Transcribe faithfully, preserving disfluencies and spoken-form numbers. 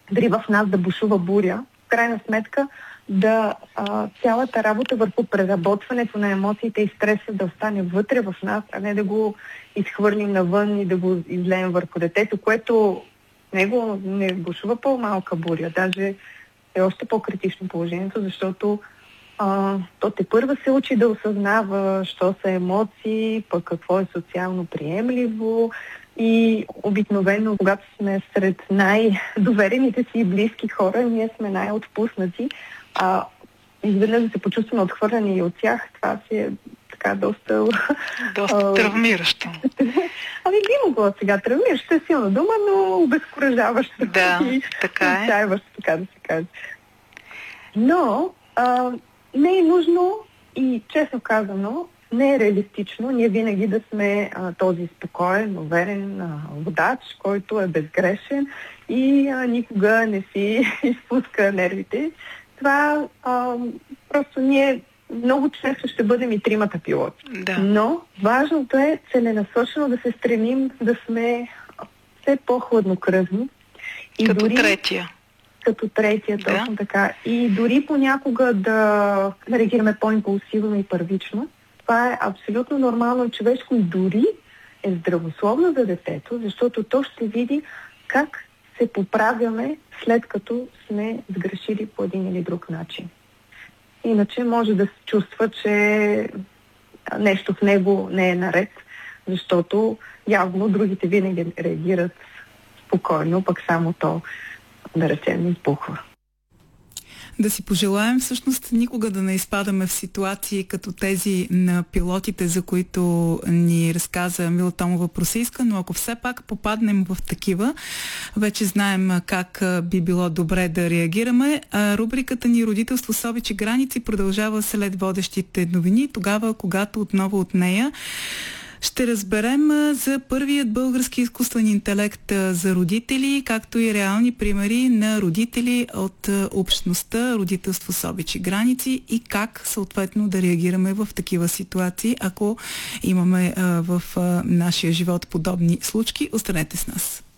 дори в нас да бушува буря, в крайна сметка да а, цялата работа върху преработването на емоциите и стреса да остане вътре в нас, а не да го изхвърлим навън и да го излеем върху детето, което него не бушува по-малка буря. Даже е още по-критично положението, защото а, то тепърва се учи да осъзнава що са емоции, пък какво е социално приемливо. И обикновено, когато сме сред най-доверените си и близки хора, ние сме най-отпуснати. А изведнъж да се почувстваме отхвърляни и от тях, това си е така доста... Доста травмиращо. Ами би могло сега травмиращо е силна дума, но обезкуражаващо. Да, и така е. отчаиващо, така да се каже. Но а, не е нужно и честно казано, не е реалистично ние винаги да сме а, този спокоен, уверен а, водач, който е безгрешен и а, никога не си изпуска нервите. Това а, просто ние много често ще бъдем и тримата пилоти. Да. Но важното е целенасочено да се стремим да сме все по-хладнокръвни. И като дори, третия. Като третия, да. Точно така. И дори понякога да реагираме по-импулсивно и първично. Това е абсолютно нормално и човешко и дори е здравословно за детето, защото то ще види как се поправяме след като сме сгрешили по един или друг начин. Иначе може да се чувства, че нещо в него не е наред, защото явно другите винаги реагират спокойно, пък само то, да речем, избухва. Да си пожелаем всъщност никога да не изпадаме в ситуации като тези на пилотите, за които ни разказа Мила Томова-Просийска, но ако все пак попаднем в такива, вече знаем как би било добре да реагираме. А рубриката ни "Родителство с обич и граници" продължава след водещите новини, тогава когато отново от нея ще разберем за първият български изкуствен интелект за родители, както и реални примери на родители от общността "Родителство с обич и граници" и как съответно да реагираме в такива ситуации, ако имаме в нашия живот подобни случки. Останете с нас.